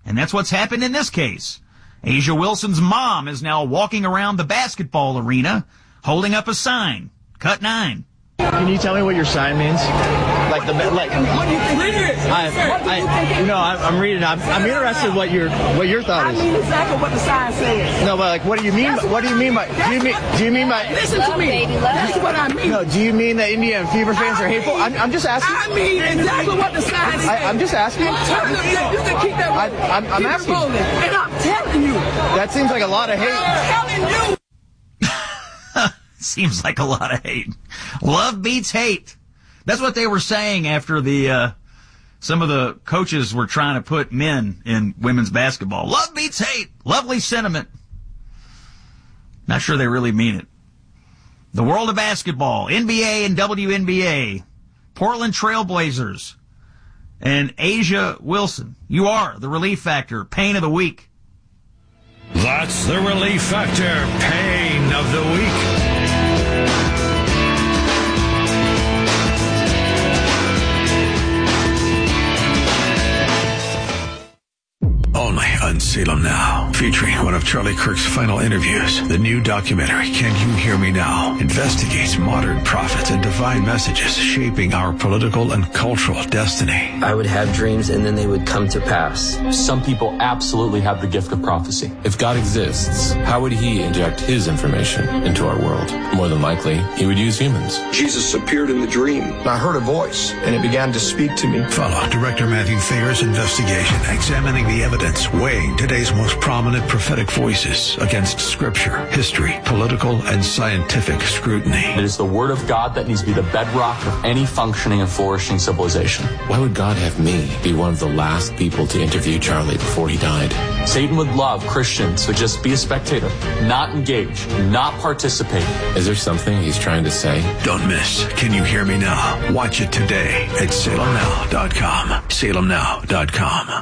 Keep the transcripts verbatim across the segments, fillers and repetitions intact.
And that's what's happened in this case. Asia Wilson's mom is now walking around the basketball arena holding up a sign. Cut nine. Can you tell me what your sign means? Like the like. What do you think it is? I, I, you know, I'm, I'm reading. I'm, I'm interested what your what your thought is. I mean exactly what the sign says. No, but like, what do you mean? What do you mean by? Do you mean? Do you mean by? Listen to me. This is what I mean. No, do you mean that Indiana Fever fans are hateful? I'm, I'm just asking. I mean exactly what the sign says. I, I'm just asking. I'm telling you, you can keep that. I, I'm, I'm keep asking. Rolling. And I'm telling you. That seems like a lot of hate. I'm telling you. Seems like a lot of hate. Love beats hate. That's what they were saying after the uh, some of the coaches were trying to put men in women's basketball. Love beats hate. Lovely sentiment. Not sure they really mean it. The world of basketball, N B A and W N B A, Portland Trailblazers, and Asia Wilson. You are the Relief Factor, Pain of the Week. That's the Relief Factor, Pain of the Week. Only on Salem Now, featuring one of Charlie Kirk's final interviews. The new documentary, Can You Hear Me Now?, investigates modern prophets and divine messages shaping our political and cultural destiny. I would have dreams and then they would come to pass. Some people absolutely have the gift of prophecy. If God exists, how would he inject his information into our world? More than likely, he would use humans. Jesus appeared in the dream. I heard a voice, and it began to speak to me. Follow Director Matthew Thayer's investigation, examining the evidence, weighing today's most prominent prophetic voices against scripture, history, political, and scientific scrutiny. It is the Word of God that needs to be the bedrock of any functioning and flourishing civilization. Why would God have me be one of the last people to interview Charlie before he died? Satan would love Christians to just be a spectator, not engage, not participate. Is there something he's trying to say? Don't miss Can You Hear Me Now? Watch it today at salem now dot com. salem now dot com.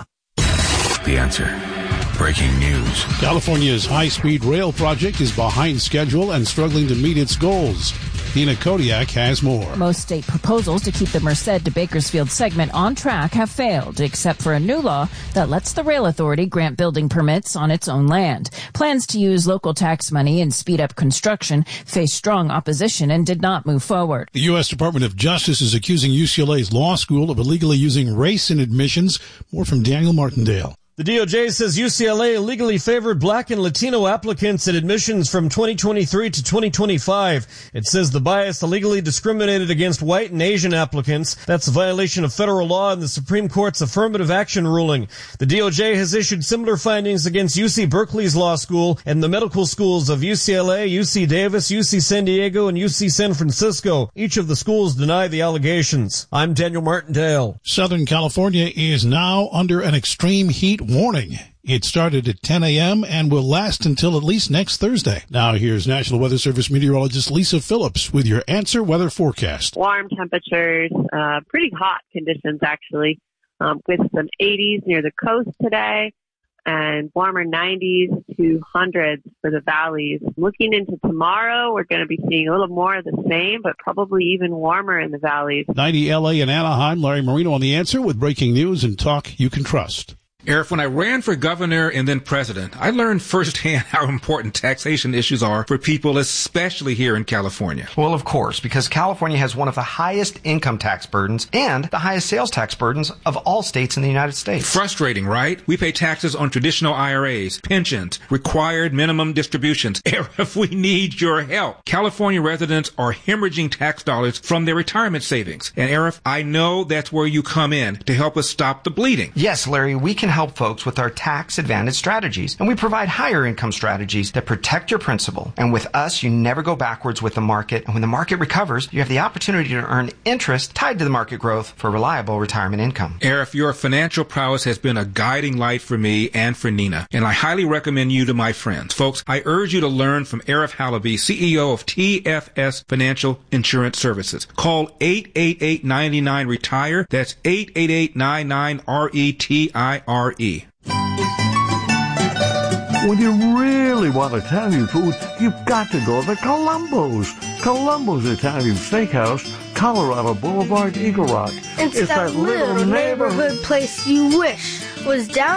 The Answer. Breaking news. California's high-speed rail project is behind schedule and struggling to meet its goals. Tina Kodiak has more. Most state proposals to keep the Merced to Bakersfield segment on track have failed, except for a new law that lets the rail authority grant building permits on its own land. Plans to use local tax money and speed up construction faced strong opposition and did not move forward. The U S Department of Justice is accusing U C L A's law school of illegally using race in admissions. More from Daniel Martindale. The D O J says U C L A illegally favored black and Latino applicants at admissions from twenty twenty-three to twenty twenty-five. It says the bias illegally discriminated against white and Asian applicants. That's a violation of federal law and the Supreme Court's affirmative action ruling. The D O J has issued similar findings against U C Berkeley's law school and the medical schools of U C L A, U C Davis, U C San Diego, and U C San Francisco. Each of the schools deny the allegations. I'm Daniel Martindale. Southern California is now under an extreme heat warning. It started at ten a.m. and will last until at least next Thursday. Now here's National Weather Service meteorologist Lisa Phillips with your Answer Weather forecast. Warm temperatures, uh, pretty hot conditions actually, um, with some eighties near the coast today and warmer nineties to hundreds for the valleys. Looking into tomorrow, we're going to be seeing a little more of the same, but probably even warmer in the valleys. ninety L A and Anaheim, Larry Marino on The Answer with breaking news and talk you can trust. Eric, when I ran for governor and then president, I learned firsthand how important taxation issues are for people, especially here in California. Well, of course, because California has one of the highest income tax burdens and the highest sales tax burdens of all states in the United States. Frustrating, right? We pay taxes on traditional I R As, pensions, required minimum distributions. Eric, we need your help. California residents are hemorrhaging tax dollars from their retirement savings. And Eric, I know that's where you come in to help us stop the bleeding. Yes, Larry, we can help folks with our tax advantage strategies, and we provide higher income strategies that protect your principal. And with us, you never go backwards with the market, and when the market recovers, you have the opportunity to earn interest tied to the market growth for reliable retirement income. Arif, your financial prowess has been a guiding light for me and for Nina, and I highly recommend you to my friends. Folks, I urge you to learn from Arif Halaby, C E O of T F S Financial Insurance Services. Call eight eight eight, nine nine, RETIRE. That's eight eight eight, nine nine, R E T I R E. When you really want Italian food, you've got to go to Columbo's. Columbo's Italian Steakhouse, Colorado Boulevard, Eagle Rock. It's, it's that, that little neighborhood place you wish was down